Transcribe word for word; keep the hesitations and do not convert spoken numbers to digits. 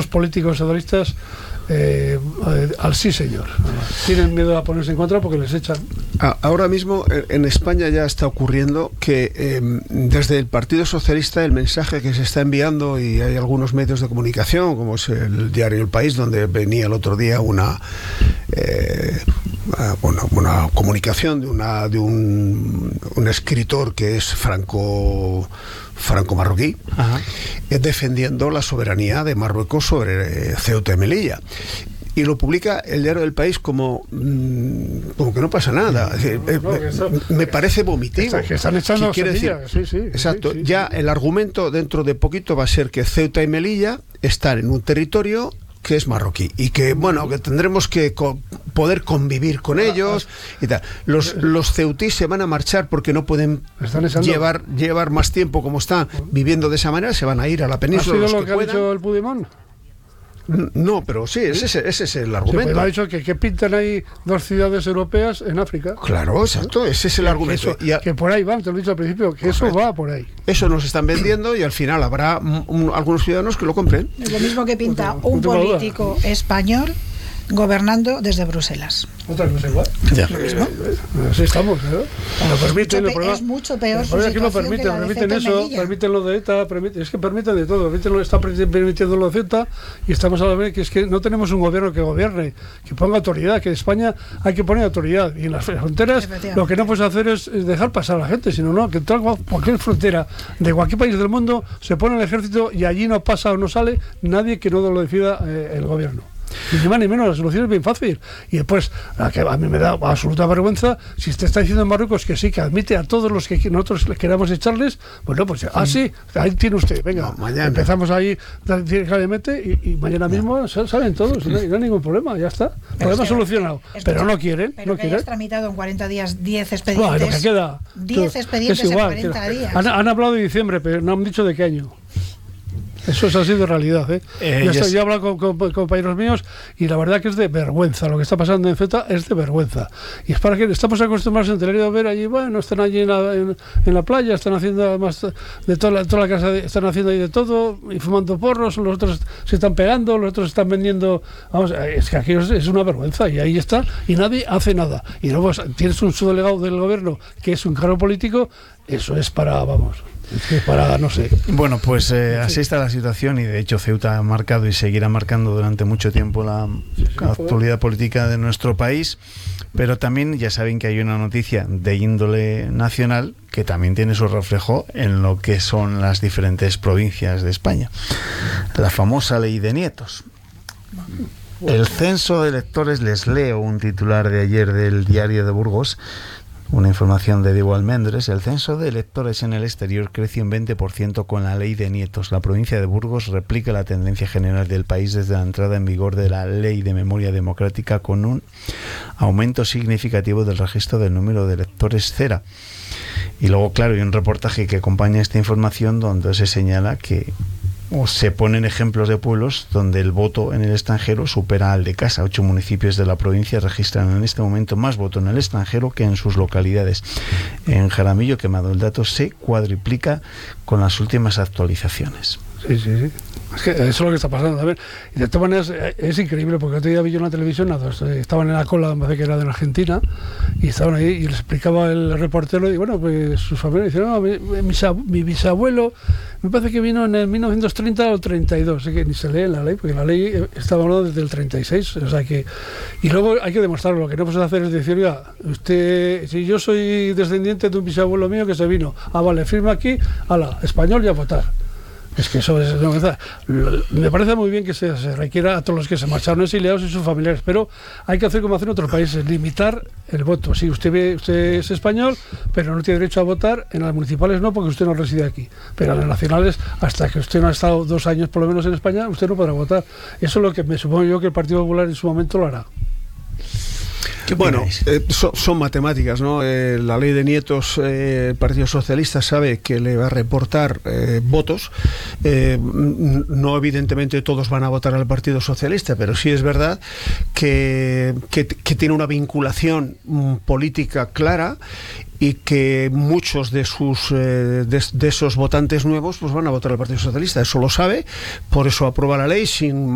políticos socialistas eh, al sí señor. Tienen miedo a ponerse en contra porque les echan. Ahora mismo en España ya está ocurriendo que eh, desde el Partido Socialista el mensaje que se está enviando, y hay algunos medios de comunicación como es el diario El País, donde venía el otro día una eh, bueno, una comunicación de una de un, un escritor que es franco franco-marroquí, eh, defendiendo la soberanía de Marruecos sobre eh, Ceuta y Melilla. Y lo publica el diario del País como, mmm, como que no pasa nada. Es decir, eh, me, me parece vomitivo. Que están echando quiere decir, sí, sí, exacto. Sí, sí, ya sí. El argumento dentro de poquito va a ser que Ceuta y Melilla están en un territorio que es marroquí y que, bueno, que tendremos que co poder convivir con ellos y tal. Los, los ceutís se van a marchar porque no pueden llevar, llevar más tiempo como están viviendo de esa manera, se van a ir a la península. ¿Ha sido los lo que que ha puedan. dicho el Puigdemont? No, pero sí, ese, ese, ese es el argumento. Sí, pues ha dicho que, que pintan ahí dos ciudades europeas en África. Claro, exacto, ese es el que argumento. Eso, y a... que por ahí van, te lo he dicho al principio, que Correcto. Eso va por ahí. Eso nos están vendiendo y al final habrá un, algunos ciudadanos que lo compren. Es lo mismo que pinta un político español gobernando desde Bruselas. Otra cosa igual. Ya. Lo mismo. Eh, así estamos, ¿eh? Lo permiten, es, mucho, el es mucho peor. Pero aquí lo permiten, que permiten eso, permiten lo de ETA, permiten, es que permiten de todo, permiten lo, están permitiendo lo de Ceuta y estamos a la vez que es que no tenemos un gobierno que gobierne, que ponga autoridad, que en España hay que poner autoridad y en las fronteras lo que no puedes hacer es, es dejar pasar a la gente, sino no, que en cualquier frontera de cualquier país del mundo se pone el ejército y allí no pasa o no sale nadie que no lo decida eh, el gobierno. Ni más ni menos, la solución es bien fácil. Y después, a, que a mí me da absoluta vergüenza, si te está diciendo en Marruecos que sí, que admite a todos los que nosotros les queramos echarles, bueno, pues ah, sí, ahí tiene usted, venga, no, mañana. Empezamos ahí claramente y, y mañana mismo salen todos, y no, y no hay ningún problema, ya está. Pero problema es que, solucionado. Es pero no quieren. Pero no que quieren. hayas tramitado en cuarenta días diez expedientes. Bueno, lo que queda. diez expedientes es igual, en cuarenta que, días. Han, han hablado de diciembre, pero no han dicho de qué año. Eso es así de realidad, ¿eh? eh yo, estoy, yo he hablado con, con, con compañeros míos y la verdad que es de vergüenza. Lo que está pasando en Ceuta es de vergüenza. Y es para que estamos acostumbrados en televisión a ver allí, bueno, están allí en la, en, en la playa, están haciendo además de toda la, toda la casa, de, están haciendo ahí de todo y fumando porros, los otros se están pegando, los otros están vendiendo. Vamos, es que aquí es, es una vergüenza y ahí está y nadie hace nada. Y luego tienes un subdelegado del gobierno que es un cargo político, eso es para, vamos. Para, no sé. Bueno, pues eh, así está la situación y de hecho Ceuta ha marcado y seguirá marcando durante mucho tiempo la sí, sí, actualidad política de nuestro país, pero también ya saben que hay una noticia de índole nacional que también tiene su reflejo en lo que son las diferentes provincias de España. La famosa ley de nietos. El censo de electores, les leo un titular de ayer del Diario de Burgos. Una información de Diego Almendres. El censo de electores en el exterior creció un veinte por ciento con la ley de nietos. La provincia de Burgos replica la tendencia general del país desde la entrada en vigor de la ley de memoria democrática con un aumento significativo del registro del número de electores cera. Y luego, claro, hay un reportaje que acompaña esta información donde se señala que o se ponen ejemplos de pueblos donde el voto en el extranjero supera al de casa. Ocho municipios de la provincia registran en este momento más voto en el extranjero que en sus localidades. En Jaramillo, Quemado, el dato se cuadriplica con las últimas actualizaciones. Sí, sí, sí. Es que eso es lo que está pasando. A ver, y de todas maneras es increíble porque otro día vi yo en la televisión, estaban en la cola, me parece que era de Argentina, y estaban ahí y les explicaba el reportero y bueno, pues sus familiares dicen, no, mi, mi, mi bisabuelo me parece que vino en el mil novecientos treinta o treinta y dos, así que ni se lee en la ley, porque la ley estaba hablando desde el treinta y seis, o sea que, y luego hay que demostrarlo, lo que no puedes hacer es decir, oiga, usted, si yo soy descendiente de un bisabuelo mío que se vino, ah vale, firma aquí, ala, español y a votar. Es que eso es, no, me parece muy bien que se, se requiera a todos los que se marcharon exiliados y sus familiares, pero hay que hacer como hacen otros países, limitar el voto. Sí, usted ve, usted es español, pero no tiene derecho a votar, en las municipales no, porque usted no reside aquí, pero en las nacionales, hasta que usted no ha estado dos años por lo menos en España, usted no podrá votar. Eso es lo que me supongo yo que el Partido Popular en su momento lo hará. Bueno, eh, so, son matemáticas, ¿no? Eh, la ley de nietos, eh, el Partido Socialista sabe que le va a reportar eh, votos. Eh, no, evidentemente, todos van a votar al Partido Socialista, pero sí es verdad que, que, que tiene una vinculación um, política clara y que muchos de sus eh, de, de esos votantes nuevos pues van a votar al Partido Socialista. Eso lo sabe, por eso aprueba la ley sin